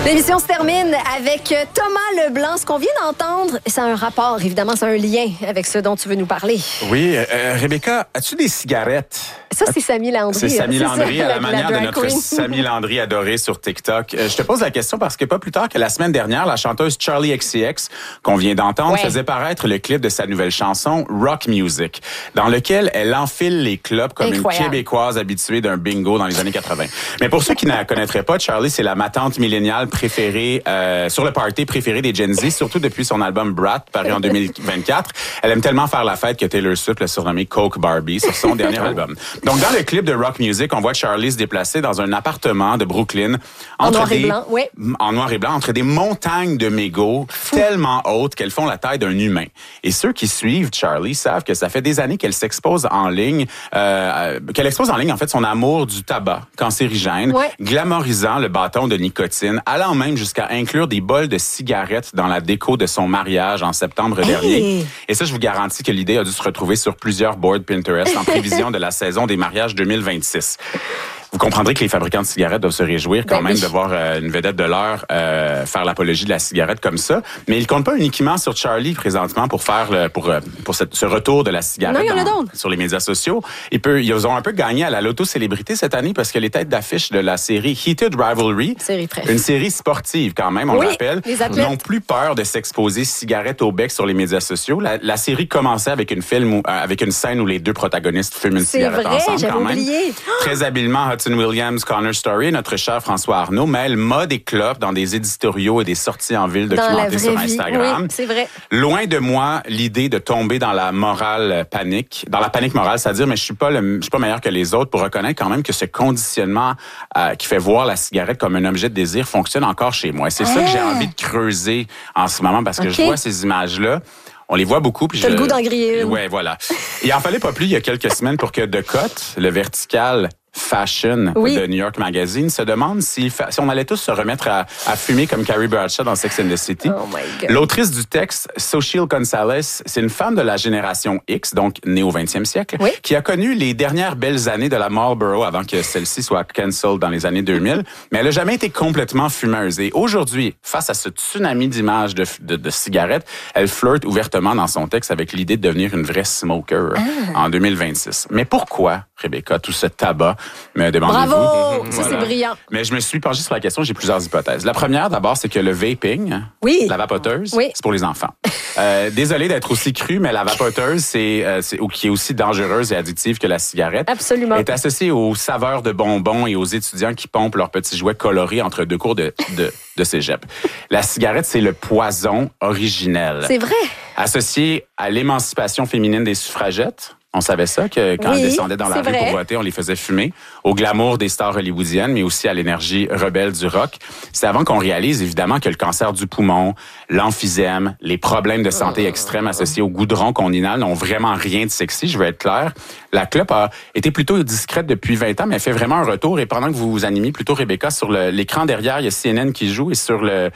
L'émission se termine avec Thomas Leblanc. Ce qu'on vient d'entendre, ça a un rapport, évidemment, c'est un lien avec ce dont tu veux nous parler. Oui, Rebecca, as-tu des cigarettes? Ça, c'est Samy Landry. C'est Samy Landry, à la manière de notre queen. Samy Landry adoré sur TikTok. Je te pose la question parce que pas plus tard que la semaine dernière, la chanteuse Charli XCX, qu'on vient d'entendre, faisait paraître le clip de sa nouvelle chanson Rock Music, dans lequel elle enfile les clubs comme une Québécoise habituée d'un bingo dans les années 80. Mais pour ceux qui ne la connaîtraient pas, Charli, c'est la matante milléniale préférée, sur le party préféré des Gen Z, surtout depuis son album Brat, paru en 2024. Elle aime tellement faire la fête que Taylor Swift l'a surnommée Coke Barbie sur son dernier album. Donc, dans le clip de Rock Music, on voit Charli se déplacer dans un appartement de Brooklyn. En noir et blanc, oui. En noir et blanc, entre des montagnes de mégots tellement hautes qu'elles font la taille d'un humain. Et ceux qui suivent Charli savent que ça fait des années qu'elle s'expose en ligne, qu'elle expose en ligne, en fait, son amour du tabac cancérigène, glamorisant le bâton de nicotine, allant même jusqu'à inclure des bols de cigarettes dans la déco de son mariage en septembre dernier. Et ça, je vous garantis que l'idée a dû se retrouver sur plusieurs boards Pinterest en prévision de la saison des mariages 2026. Vous comprendrez que les fabricants de cigarettes doivent se réjouir quand même de voir une vedette de l'heure faire l'apologie de la cigarette comme ça. Mais ils comptent pas uniquement sur Charli présentement pour faire ce retour de la cigarette sur les médias sociaux. Ils ont un peu gagné à la loto-célébrité cette année parce que les têtes d'affiche de la série Heated Rivalry, une série sportive quand même, on le rappelle, n'ont plus peur de s'exposer cigarette au bec sur les médias sociaux. La série commençait avec une scène où les deux protagonistes fument une cigarette ensemble quand même. Très habilement, Hudson Williams, Connor Story, notre cher François Arnaud mêle mode et clope dans des éditoriaux et des sorties en ville documentées sur Instagram. Oui, c'est vrai. Loin de moi l'idée de tomber dans la panique morale, c'est-à-dire mais je suis pas meilleur que les autres pour reconnaître quand même que ce conditionnement qui fait voir la cigarette comme un objet de désir fonctionne encore chez moi. Et c'est ça que j'ai envie de creuser en ce moment parce que je vois ces images-là. On les voit beaucoup. T'as le goût d'en griller une. Ouais, voilà. Il en fallait pas plus il y a quelques semaines pour que The Cut, le vertical fashion de New York Magazine, se demande si on allait tous se remettre à fumer comme Carrie Bradshaw dans Sex and the City. Oh my God. L'autrice du texte, Xochitl Gonzalez, c'est une femme de la génération X, donc née au 20e siècle, qui a connu les dernières belles années de la Marlboro avant que celle-ci soit cancelled dans les années 2000, mais elle n'a jamais été complètement fumeuse. Et aujourd'hui, face à ce tsunami d'images de cigarettes, elle flirte ouvertement dans son texte avec l'idée de devenir une vraie smoker en 2026. Mais pourquoi, Rebecca, tout ce tabac? Me demandez-vous. Bravo! Ça, c'est brillant. Mais je me suis penché sur la question, j'ai plusieurs hypothèses. La première, d'abord, c'est que le vaping, la vapoteuse, c'est pour les enfants. Désolé d'être aussi cru, mais la vapoteuse, qui est aussi dangereuse et addictive que la cigarette, est associée aux saveurs de bonbons et aux étudiants qui pompent leurs petits jouets colorés entre deux cours de cégep. La cigarette, c'est le poison originel. C'est vrai. Associé à l'émancipation féminine des suffragettes. On savait ça, que quand elles descendaient dans la rue pour voter, on les faisait fumer. Au glamour des stars hollywoodiennes, mais aussi à l'énergie rebelle du rock. C'est avant qu'on réalise, évidemment, que le cancer du poumon, l'emphysème, les problèmes de santé extrêmes associés au goudron qu'on inhale n'ont vraiment rien de sexy, je veux être clair. La clope a été plutôt discrète depuis 20 ans, mais elle fait vraiment un retour. Et pendant que vous vous animez plutôt, Rebecca, sur l'écran derrière, il y a CNN qui joue. Et sur la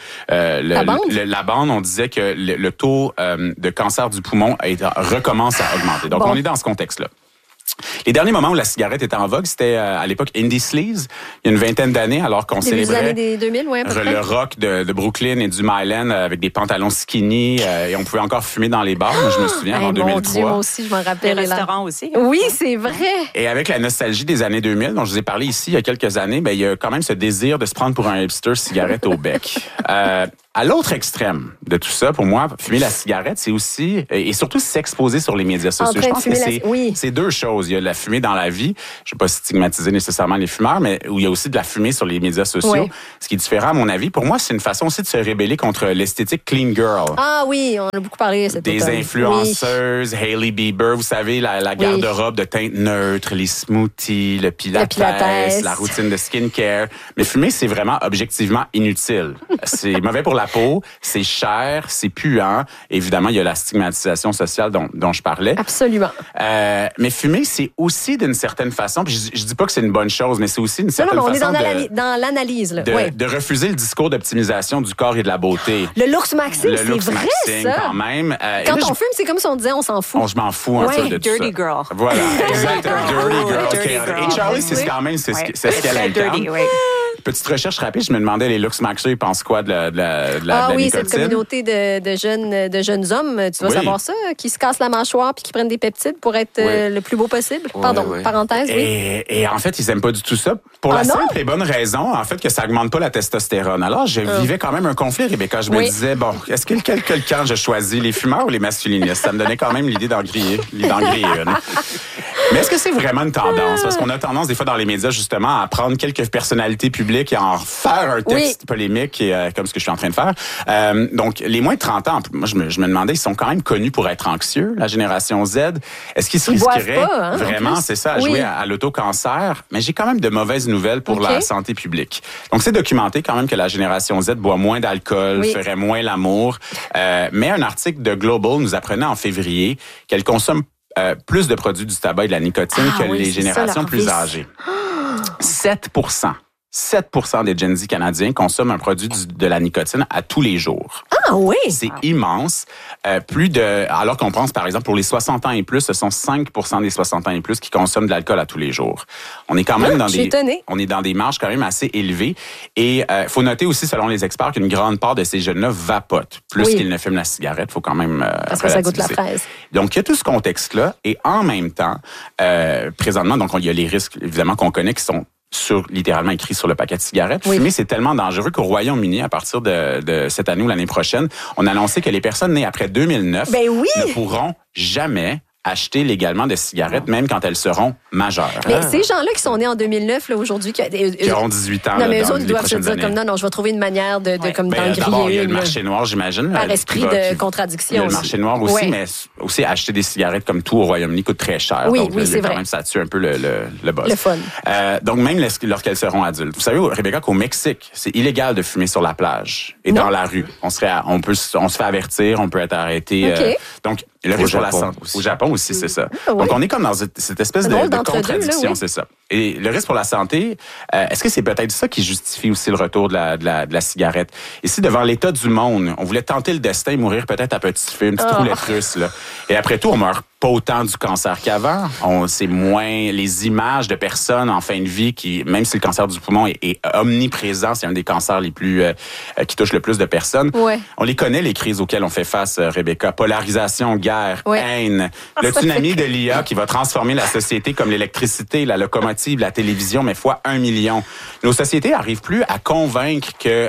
bande, on disait que le taux de cancer du poumon recommence à augmenter. Donc, on est dans ce contexte-là. Les derniers moments où la cigarette était en vogue, c'était à l'époque Indie Sleaze, il y a une vingtaine d'années, alors qu'on célébrait des 2000, le rock de Brooklyn et du Myland avec des pantalons skinny et on pouvait encore fumer dans les bars. Moi, je me souviens, en 2003. Dieu, moi aussi, je m'en rappelle. Les restaurants aussi. Oui, c'est vrai. Et avec la nostalgie des années 2000, dont je vous ai parlé ici il y a quelques années, il y a quand même ce désir de se prendre pour un hipster cigarette au bec. À l'autre extrême de tout ça, pour moi, fumer la cigarette, c'est aussi, et surtout s'exposer sur les médias sociaux. Je pense que c'est deux choses. Il y a la fumée dans la vie, je ne vais pas stigmatiser nécessairement les fumeurs, mais où il y a aussi de la fumée sur les médias sociaux. Ce qui est différent, à mon avis. Pour moi, c'est une façon aussi de se rebeller contre l'esthétique clean girl. Ah oui, on a beaucoup parlé cette Des influenceuses, Hailey Bieber, vous savez, la garde-robe de teinte neutre, les smoothies, le pilates, la routine de skincare. Mais fumer, c'est vraiment objectivement inutile. C'est mauvais pour la peau, c'est cher, c'est puant. Évidemment, il y a la stigmatisation sociale dont je parlais. Absolument. Mais fumer, c'est aussi d'une certaine façon, puis je dis pas que c'est une bonne chose, mais c'est aussi une certaine façon on est dans l'analyse. De refuser le discours d'optimisation du corps et de la beauté. Le looks-maxing, c'est vrai, ça. Quand même. Quand on fume, c'est comme si on disait on s'en fout. Je m'en fous un peu de tout ça. Dirty girl. Voilà, exactement. Dirty girl. Et Charli, c'est quand même ce qu'elle incarne. Petite recherche rapide, je me demandais, les Lux Maxer, ils pensent quoi de la oui, nicotine? cette communauté de jeunes hommes, tu dois savoir ça, qui se cassent la mâchoire puis qui prennent des peptides pour être le plus beau possible. Pardon, parenthèse, oui. Et en fait, ils aiment pas du tout ça. Pour la simple et bonne raison, en fait, que ça augmente pas la testostérone. Alors, je vivais quand même un conflit, Rebecca. Je me disais, bon, est-ce que quel camp je choisis, les fumeurs ou les masculinistes? Ça me donnait quand même l'idée d'en griller une. Mais est-ce que c'est vraiment une tendance? Parce qu'on a tendance, des fois, dans les médias, justement, à prendre quelques personnalités publiques et à en faire un texte polémique, comme ce que je suis en train de faire. Donc, les moins de 30 ans, moi, je me demandais, ils sont quand même connus pour être anxieux, la génération Z. Est-ce qu'ils se risqueraient vraiment, c'est ça, à jouer à l'autocancer? Mais j'ai quand même de mauvaises nouvelles pour la santé publique. Donc, c'est documenté quand même que la génération Z boit moins d'alcool, ferait moins l'amour. Mais un article de Global nous apprenait en février qu'elle consomme plus de produits du tabac et de la nicotine que les générations plus âgées. 7% des Gen Z canadiens consomment un produit de la nicotine à tous les jours. Ah oui! C'est immense. Alors qu'on pense, par exemple, pour les 60 ans et plus, ce sont 5% des 60 ans et plus qui consomment de l'alcool à tous les jours. On est quand même dans des marges quand même assez élevées. Et faut noter aussi, selon les experts, qu'une grande part de ces jeunes-là vapotent. Plus qu'ils ne fument la cigarette, faut quand même parce que ça goûte la fraise. Donc, il y a tout ce contexte-là. Et en même temps, présentement, donc il y a les risques, évidemment, qu'on connaît qui sont littéralement écrit sur le paquet de cigarettes. Fumer, c'est tellement dangereux qu'au Royaume-Uni, à partir de cette année ou l'année prochaine, on a annoncé que les personnes nées après 2009 ne pourront jamais acheter légalement des cigarettes, même quand elles seront majeures. Mais ces gens-là qui sont nés en 2009, là, aujourd'hui, qui auront 18 ans. Non, mais eux autres doivent se dire comme non, je vais trouver une manière de comme d'en griller. D'abord, il y a le marché noir, j'imagine. Par esprit de contradiction. Il y a le marché noir aussi, mais aussi acheter des cigarettes comme tout au Royaume-Uni coûte très cher. Oui, donc, c'est vrai. Quand même, ça tue un peu le buzz. Le fun. Donc, même lorsqu'elles seront adultes. Vous savez, Rebecca, qu'au Mexique, c'est illégal de fumer sur la plage et dans la rue. On se fait avertir, on peut être arrêté. Donc, le risque pour la santé. Au Japon aussi, c'est ça. Donc, on est comme dans cette espèce de contradiction, c'est ça. Et le risque pour la santé, est-ce que c'est peut-être ça qui justifie aussi le retour de la cigarette? Ici, devant l'état du monde, on voulait tenter le destin et mourir peut-être à petit feu, une petite roulette russe, là. Et après tout, on meurt pas autant du cancer qu'avant. C'est moins les images de personnes en fin de vie qui, même si le cancer du poumon est omniprésent, c'est un des cancers les plus qui touche le plus de personnes. On les connaît, les crises auxquelles on fait face, Rebecca. Polarisation, guerre, haine, le tsunami de l'IA qui va transformer la société comme l'électricité, la locomotive, la télévision, mais fois 1 million. Nos sociétés n'arrivent plus à convaincre que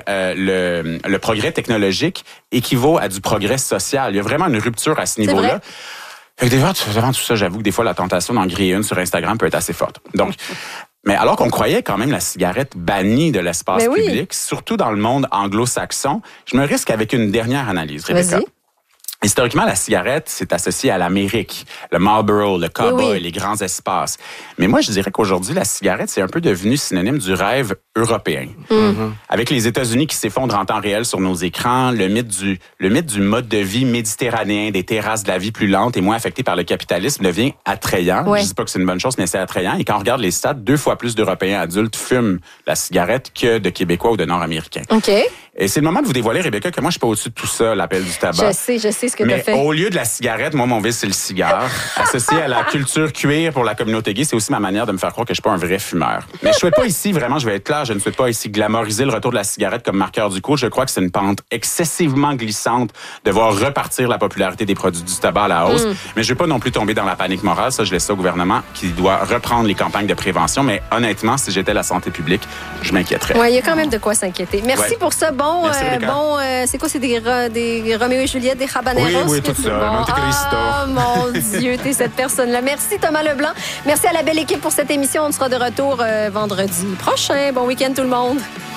le progrès technologique équivaut à du progrès social. Il y a vraiment une rupture à ce niveau-là. Fait que devant tout ça, j'avoue que des fois, la tentation d'en griller une sur Instagram peut être assez forte. Donc, mais alors qu'on croyait quand même la cigarette bannie de l'espace public, surtout dans le monde anglo-saxon, je me risque avec une dernière analyse, Rebecca. Vas-y. Historiquement, la cigarette, c'est associé à l'Amérique, le Marlboro, le cowboy, les grands espaces. Mais moi, je dirais qu'aujourd'hui, la cigarette, c'est un peu devenu synonyme du rêve européen. Avec les États-Unis qui s'effondrent en temps réel sur nos écrans, le mythe du mode de vie méditerranéen, des terrasses de la vie plus lentes et moins affectées par le capitalisme devient attrayant. Je dis pas que c'est une bonne chose, mais c'est attrayant. Et quand on regarde les stats, 2 fois plus d'Européens adultes fument la cigarette que de Québécois ou de Nord-Américains. Et c'est le moment de vous dévoiler, Rebecca, que moi, je suis pas au-dessus de tout ça, l'appel du tabac. Je sais ce que tu as fait. Mais au lieu de la cigarette, moi, mon vice, c'est le cigare. Associé à la culture cuir pour la communauté gay, c'est aussi ma manière de me faire croire que je suis pas un vrai fumeur. Mais je souhaite pas ici, vraiment, je vais être clair, je ne souhaite pas ici glamoriser le retour de la cigarette comme marqueur du coup. Je crois que c'est une pente excessivement glissante de voir repartir la popularité des produits du tabac à la hausse. Mais je veux pas non plus tomber dans la panique morale. Ça, je laisse ça au gouvernement qui doit reprendre les campagnes de prévention. Mais honnêtement, si j'étais la santé publique, je m'inquiéterais. Oui, il y a quand même de quoi s'inquiéter. Merci pour ça. C'est quoi? C'est des Roméo et Juliette, des habaneros? Oui, tout ça. Monte Cristo. Oh mon Dieu, t'es cette personne-là. Merci Thomas Leblanc. Merci à la belle équipe pour cette émission. On sera de retour vendredi prochain. Bon week-end tout le monde.